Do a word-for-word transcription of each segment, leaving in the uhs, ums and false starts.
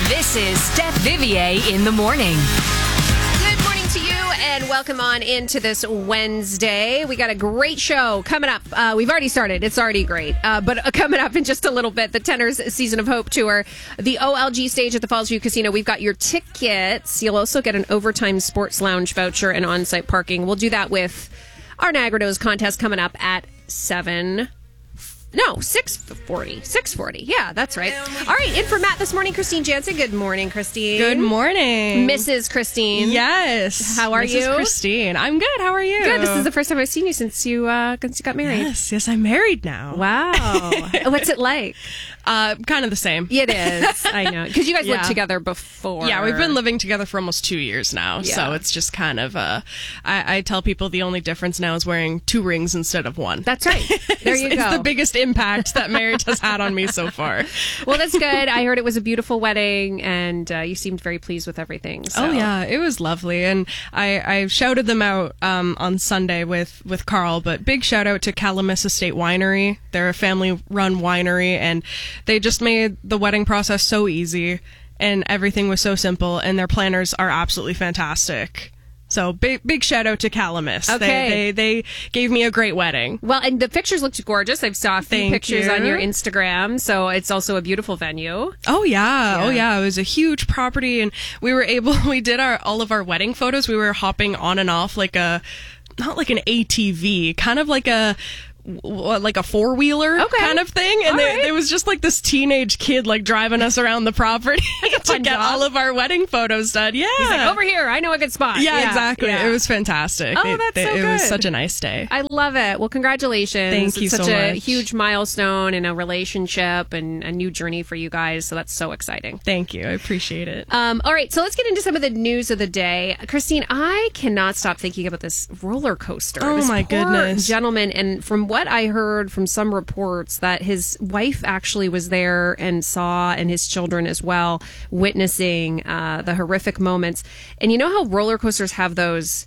This is Steph Vivier in the morning. Good morning to you, and welcome on into this Wednesday. We got a great show coming up. Uh, we've already started. It's already great. Uh, but uh, coming up in just a little bit, the Tenors Season of Hope Tour, the O L G stage at the Falls View Casino. We've got your tickets. You'll also get an Overtime Sports Lounge voucher and on-site parking. We'll do that with our Niagara Nose contest coming up at seven. No, six forty. six forty. Yeah, that's right. All right, in for Matt this morning, Christine Jansen. Good morning, Christine. Good morning. Missus Christine. Yes. How are Missus you? Christine. I'm good. How are you? Good. This is the first time I've seen you since you, uh, since you got married. Yes, yes, I'm married now. Wow. What's it like? Uh, kind of the same. It is. I know. Because you guys Yeah. lived together before. Yeah, we've been living together for almost two years now. Yeah. So it's just kind of, uh, I, I tell people the only difference now is wearing two rings instead of one. That's right. There you it's, go. It's the biggest impact that marriage has had on me so far. Well, that's good. I heard it was a beautiful wedding, and uh, you seemed very pleased with everything. So. Oh yeah, it was lovely, and I, I shouted them out um, on Sunday with, with Carl. But big shout out to Calamus Estate Winery. They're a family-run winery, and they just made the wedding process so easy, and everything was so simple. And their planners are absolutely fantastic. So big big shout out to Calamus. Okay. They, they they gave me a great wedding. Well, and the pictures looked gorgeous. I saw a few Thank pictures you. on your Instagram, so it's also a beautiful venue. Oh yeah. Yeah. Oh yeah. It was a huge property, and we were able. We did our all of our wedding photos. We were hopping on and off like a, not like an A T V, kind of like a. What, like a four-wheeler Okay. kind of thing, and All they, right. it was just like this teenage kid like driving us around the property to fun get job. all of our wedding photos done. Yeah, He's like, over here, I know a good spot. yeah, exactly. yeah. It was fantastic. Oh, it, that's it, so it was good. such a nice day. I love it. Well, congratulations. Thank you it's such so a much. huge milestone in a relationship and a new journey for you guys, so that's so exciting. Thank you. I appreciate it. Um, all right, so let's get into some of the news of the day. Christine, I cannot stop thinking about this roller coaster. Oh, This my poor goodness. gentleman, and from what I heard from some reports, that his wife actually was there and saw, and his children as well, witnessing uh, the horrific moments. And you know how roller coasters have those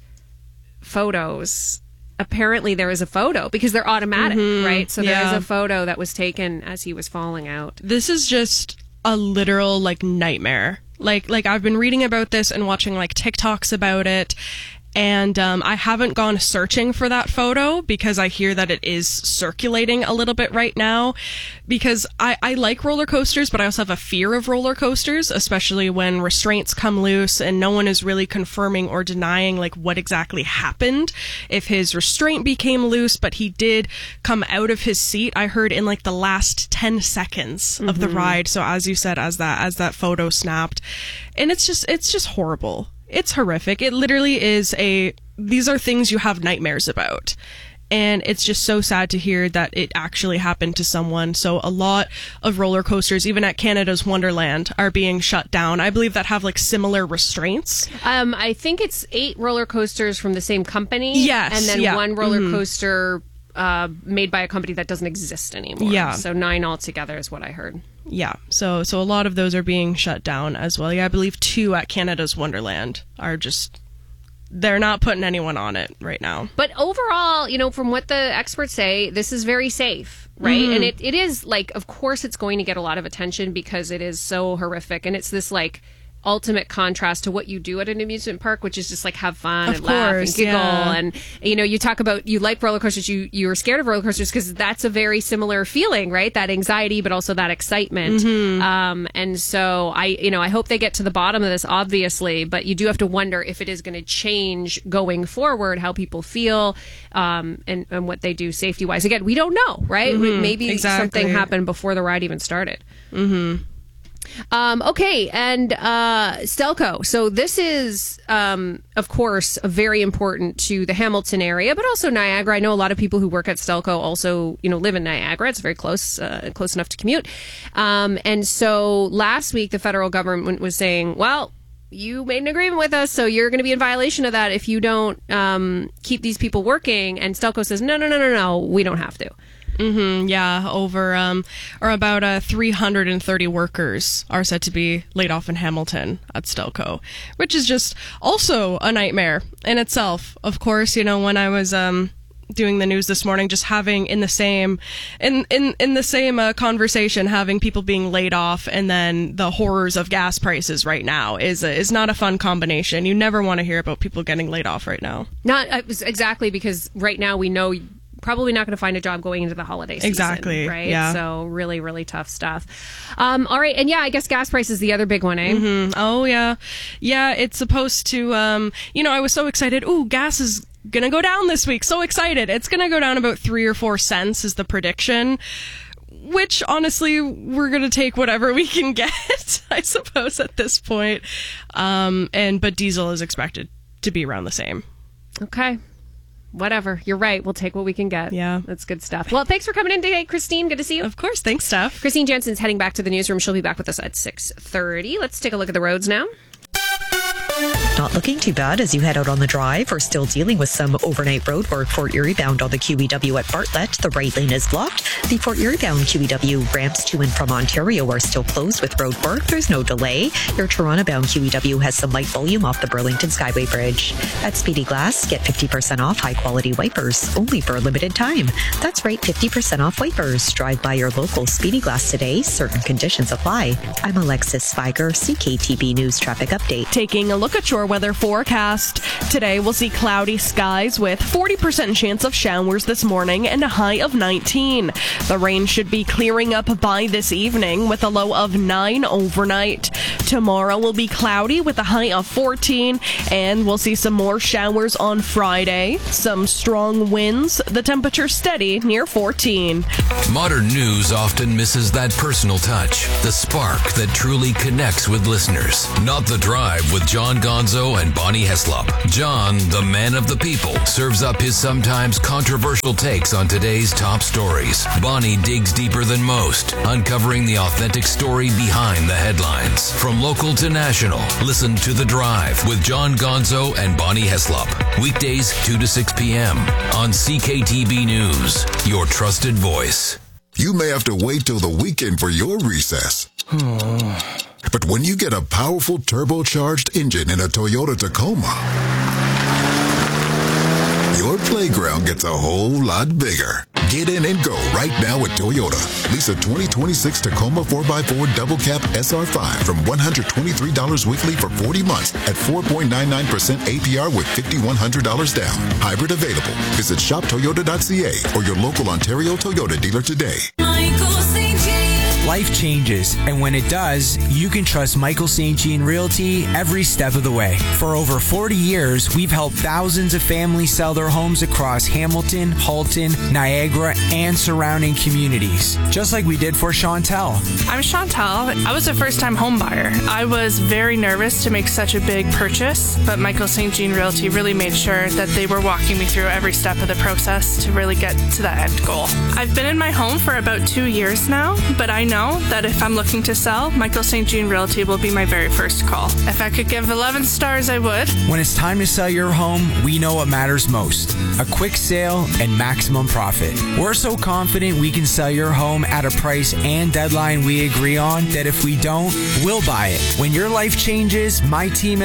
photos? Apparently there is a photo because they're automatic, right? So there is Yeah. a photo that was taken as he was falling out. This is just a literal like nightmare. Like like I've been reading about this and watching like TikToks about it. And um, I haven't gone searching for that photo because I hear that it is circulating a little bit right now. Because I, I like roller coasters, but I also have a fear of roller coasters, especially when restraints come loose and no one is really confirming or denying like what exactly happened. If his restraint became loose, but he did come out of his seat, I heard in like the last ten seconds of the ride. So as you said, as that as that photo snapped, and it's just it's just horrible. It's horrific. It literally is a, these are things you have nightmares about. And it's just so sad to hear that it actually happened to someone. So a lot of roller coasters, even at Canada's Wonderland, are being shut down. I believe that have like similar restraints. Um, I think it's eight roller coasters from the same company. Yes, And then yeah. one roller coaster uh, made by a company that doesn't exist anymore. Yeah. So nine altogether is what I heard. Yeah. So, so a lot of those are being shut down as well. Yeah, I believe two at Canada's Wonderland are just, they're not putting anyone on it right now. But overall, you know, from what the experts say, this is very safe, right? And it, it is like, of course, it's going to get a lot of attention because it is so horrific. And it's this like ultimate contrast to what you do at an amusement park, which is just like have fun Of and laugh and course, giggle. yeah. And, you know, you talk about you like roller coasters, you, you're scared of roller coasters because that's a very similar feeling, right? That anxiety, but also that excitement. Um, and so I, you know, I hope they get to the bottom of this, obviously, but you do have to wonder if it is going to change going forward, how people feel, um, and, and what they do safety wise. Again, we don't know, right? Maybe exactly. something happened before the ride even started. Mm-hmm. Um, okay, and uh, Stelco. So this is, um, of course, very important to the Hamilton area, but also Niagara. I know a lot of people who work at Stelco also, you know, live in Niagara. It's very close, uh, close enough to commute. Um, and so last week, the federal government was saying, well, you made an agreement with us, so you're going to be in violation of that if you don't um, keep these people working. And Stelco says, no, no, no, no, no, we don't have to. Mm-hmm, yeah, over um, or about uh, three hundred thirty workers are said to be laid off in Hamilton at Stelco, which is just also a nightmare in itself. Of course, you know, when I was um, doing the news this morning, just having in the same in in in the same uh, conversation, having people being laid off and then the horrors of gas prices right now is a, is not a fun combination. You never want to hear about people getting laid off right now. Not uh, exactly, because right now we know probably not going to find a job going into the holiday season. Exactly. Right. Yeah. So really, really tough stuff. Um, all right. And yeah, I guess gas price is the other big one, eh? Mm-hmm. Oh, yeah. Yeah. It's supposed to, um, you know, I was so excited. Ooh, gas is going to go down this week. So excited. It's going to go down about three or four cents is the prediction. Which, honestly, we're going to take whatever we can get, I suppose, at this point. Um, and but diesel is expected to be around the same. Okay. Whatever. You're right. We'll take what we can get. Yeah. That's good stuff. Well, thanks for coming in today, Christine. Good to see you. Of course. Thanks, Steph. Christine Jensen's heading back to the newsroom. She'll be back with us at six thirty. Let's take a look at the roads now. Not looking too bad as you head out on the drive. We're still dealing with some overnight road work. Fort Erie bound on the Q E W at Bartlett. The right lane is blocked. The Fort Erie bound Q E W ramps to and from Ontario are still closed with road work. There's no delay. Your Toronto bound Q E W has some light volume off the Burlington Skyway Bridge. At Speedy Glass, get fifty percent off high quality wipers, only for a limited time. That's right, fifty percent off wipers. Drive by your local Speedy Glass today. Certain conditions apply. I'm Alexis Spiger, C K T B News Traffic Update. Taking a look at your weather forecast. Today we'll see cloudy skies with forty percent chance of showers this morning and a high of nineteen. The rain should be clearing up by this evening with a low of nine overnight. Tomorrow will be cloudy with a high of fourteen, and we'll see some more showers on Friday. Some strong winds, the temperature steady near fourteen. Modern news often misses that personal touch, the spark that truly connects with listeners. Not the Drive with John Gonzo and Bonnie Heslop. John, the man of the people, serves up his sometimes controversial takes on today's top stories. Bonnie digs deeper than most, uncovering the authentic story behind the headlines. From local to national, listen to The Drive with John Gonzo and Bonnie Heslop. Weekdays two to six p.m. on C K T B News, your trusted voice. You may have to wait till the weekend for your recess. But when you get a powerful turbocharged engine in a Toyota Tacoma, your playground gets a whole lot bigger. Get in and go right now at Toyota. Lease a twenty twenty-six Tacoma four by four Double Cab S R five from one hundred twenty-three dollars weekly for forty months at four point nine nine percent A P R with five thousand one hundred dollars down. Hybrid available. Visit shop toyota dot c a or your local Ontario Toyota dealer today. Life changes, and when it does, you can trust Michael Saint Jean Realty every step of the way. For over forty years, we've helped thousands of families sell their homes across Hamilton, Halton, Niagara, and surrounding communities, just like we did for Chantel. I'm Chantel. I was a first-time home buyer. I was very nervous to make such a big purchase, but Michael Saint Jean Realty really made sure that they were walking me through every step of the process to really get to that end goal. I've been in my home for about two years now, but I know that if I'm looking to sell, Michael Saint Jean Realty will be my very first call. If I could give eleven stars, I would. When it's time to sell your home, we know what matters most: a quick sale and maximum profit. We're so confident we can sell your home at a price and deadline we agree on that if we don't, we'll buy it. When your life changes, my team